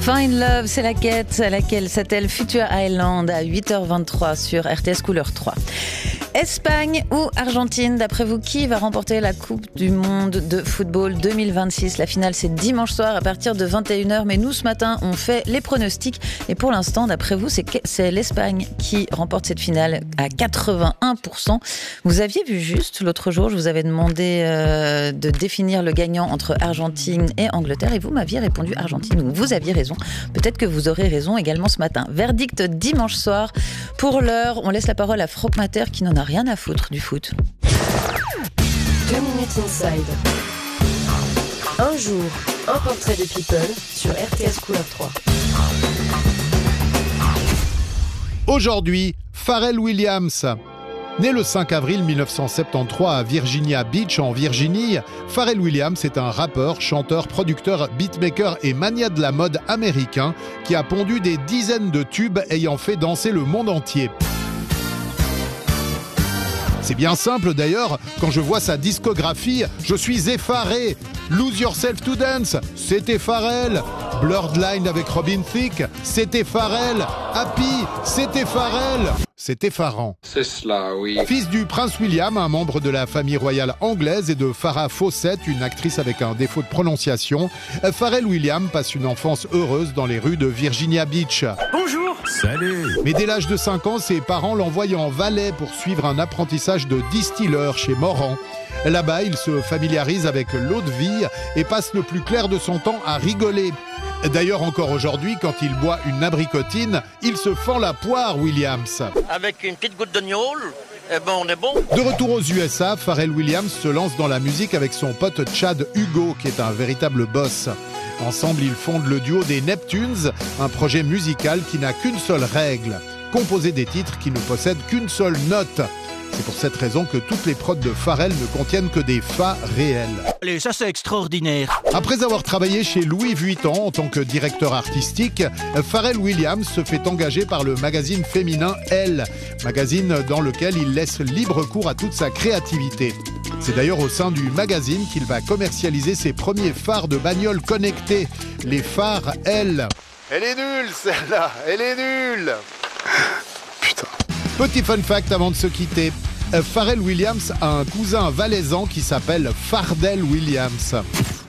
Find Love, c'est la quête à laquelle s'attelle Future Island à 8h23 sur RTS Couleur 3. Espagne ou Argentine, d'après vous, qui va remporter la Coupe du Monde de football 2026 ? La finale, c'est dimanche soir à partir de 21h. Mais nous, ce matin, on fait les pronostics. Et pour l'instant, d'après vous, c'est l'Espagne qui remporte cette finale à 81%. Vous aviez vu juste l'autre jour, je vous avais demandé de définir le gagnant entre Argentine et Angleterre. Et vous m'aviez répondu Argentine. Donc vous aviez raison. Peut-être que vous aurez raison également ce matin. Verdict dimanche soir. Pour l'heure, on laisse la parole à Franck Mater qui n'en a rien à foutre du foot. 2 minutes inside. Un jour, un portrait de people sur RTS Couleur 3. Aujourd'hui, Pharrell Williams. Né le 5 avril 1973 à Virginia Beach, en Virginie, Pharrell Williams est un rappeur, chanteur, producteur, beatmaker et mania de la mode américain qui a pondu des dizaines de tubes ayant fait danser le monde entier. C'est bien simple d'ailleurs, quand je vois sa discographie, je suis effaré. Lose Yourself to Dance, c'était Pharrell. Blurred Line avec Robin Thicke, c'était Pharrell. Happy, c'était Pharrell. C'est effarant. C'est cela, oui. Fils du prince William, un membre de la famille royale anglaise, et de Farrah Fawcett, une actrice avec un défaut de prononciation, Pharrell Williams passe une enfance heureuse dans les rues de Virginia Beach. Bonjour. Salut. Mais dès l'âge de 5 ans, ses parents l'envoient en Valais pour suivre un apprentissage de distilleur chez Morand. Là-bas, il se familiarise avec l'eau de vie et passe le plus clair de son temps à rigoler. D'ailleurs, encore aujourd'hui, quand il boit une abricotine, il se fend la poire, Williams. Avec une petite goutte de gnôle, on est bon. De retour aux USA, Pharrell Williams se lance dans la musique avec son pote Chad Hugo, qui est un véritable boss. Ensemble, ils fondent le duo des Neptunes, un projet musical qui n'a qu'une seule règle, composer des titres qui ne possèdent qu'une seule note. C'est pour cette raison que toutes les prods de Pharrell ne contiennent que des fa réels. Allez, ça c'est extraordinaire. Après avoir travaillé chez Louis Vuitton en tant que directeur artistique, Pharrell Williams se fait engager par le magazine féminin Elle, magazine dans lequel il laisse libre cours à toute sa créativité. C'est d'ailleurs au sein du magazine qu'il va commercialiser ses premiers phares de bagnole connectés, les phares Elle. Elle est nulle celle-là, elle est nulle. Putain. Petit fun fact avant de se quitter, Pharrell Williams a un cousin valaisan qui s'appelle Fardel Williams.